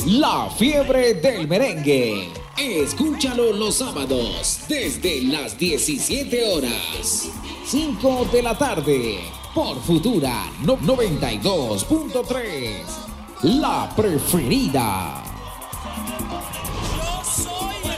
La Fiebre del Merengue. Escúchalo los sábados desde las 17 horas. 5 de la tarde por Futura 92.3. La preferida.